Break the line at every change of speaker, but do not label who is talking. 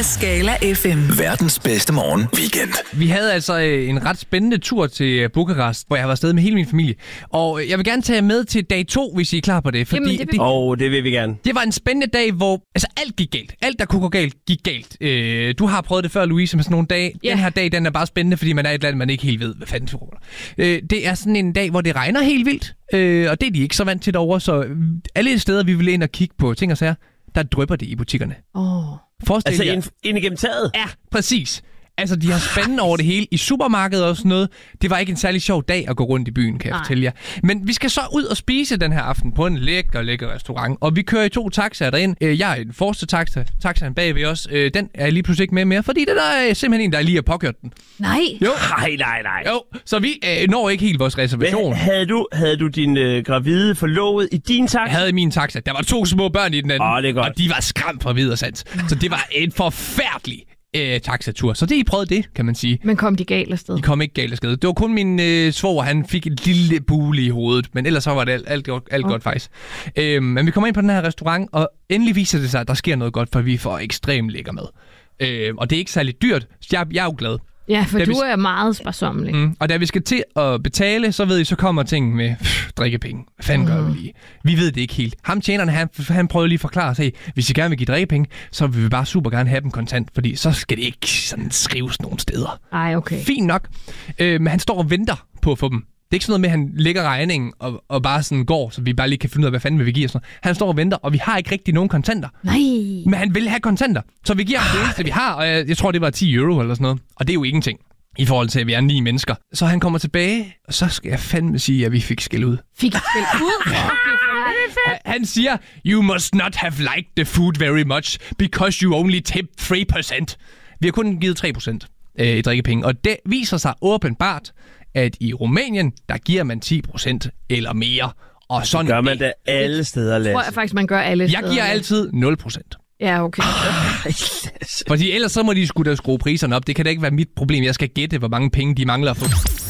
af Skala FM.
Verdens bedste morgen weekend.
Vi havde altså en ret spændende tur til Bukarest, hvor jeg har været afsted med hele min familie. Og jeg vil gerne tage jer med til dag 2, hvis I er klar på det. Fordi
det vil vi gerne.
Det var en spændende dag, hvor alt gik galt. Alt, der kunne gå galt, gik galt. Du har prøvet det før, Louise, med sådan nogle dage. Den her dag, den er bare spændende, fordi man er et land, man ikke helt ved, hvad fanden tror. Det er sådan en dag, hvor det regner helt vildt. Og det er de ikke så vant til derovre. Så alle steder, vi vil ind og kigge på ting og sager, der drypper det i butikkerne.
Altså ind igennem taget?
Ja, præcis. Altså, de har spændende over det hele. I supermarkedet og sådan noget. Det var ikke en særlig sjov dag at gå rundt i byen, kan jeg fortælle jer. Men vi skal så ud og spise den her aften på en lækker restaurant. Og vi kører i 2 taxaer derind. Jeg er i den forreste taxa. Taxaen bagved os. Den er jeg lige pludselig ikke med mere, fordi den er simpelthen en, der lige har påkørt den.
Nej.
Jo.
Nej.
Jo, så vi når ikke helt vores reservation.
Men havde du din gravide forlovet i din taxa?
Jeg havde i min taxa. Der var 2 små børn i den anden.
Det er godt.
Og de var skræmt fra videre sans. Så det var en forfærdelig taxatur. Så det I prøvede det, kan man sige.
Men kom de galt afsted?
De kom ikke galt afsted. Det var kun min svoger, han fik et lille bule i hovedet. Men ellers så var det alt godt faktisk. Men vi kommer ind på den her restaurant, og endelig viser det sig, at der sker noget godt, for vi får ekstremt lækker mad. Og det er ikke særlig dyrt, så jeg er jo glad.
Ja, for du er meget sparsommelig.
Og da vi skal til at betale, så ved I, så kommer ting med drikkepenge. Hvad fanden gør vi lige? Vi ved det ikke helt. Ham tjeneren, han prøvede lige at forklare os, hvis I gerne vil give drikkepenge, så vil vi bare super gerne have dem kontant, fordi så skal det ikke sådan skrives nogen steder.
Ej, okay.
Fint nok. Men han står og venter på at få dem. Det er ikke sådan noget med, at han lægger regningen og bare sådan går, så vi bare lige kan finde ud af, hvad fanden vil vi give os. Han står og venter, og vi har ikke rigtig nogen kontanter.
Nej.
Men han vil have kontanter, så vi giver ham det eneste, vi har, og jeg tror, det var 10 euro eller sådan noget. Og det er jo ingenting i forhold til, at vi er 9 mennesker. Så han kommer tilbage, og så skal jeg fandme sige, at vi fik skæld ud.
Fik skæld ud?
Han siger, you must not have liked the food very much, because you only tipped 3%. Vi har kun givet 3% i drikkepenge, og det viser sig åbenbart, at i Rumænien, der giver man 10% eller mere. Og sådan
gør man det alle steder, Lasse?
Tror jeg faktisk, man gør alle steder.
Jeg giver altid 0%.
Ja, okay.
Fordi ellers så må de sgu da skrue priserne op. Det kan da ikke være mit problem. Jeg skal gætte, hvor mange penge de mangler at få.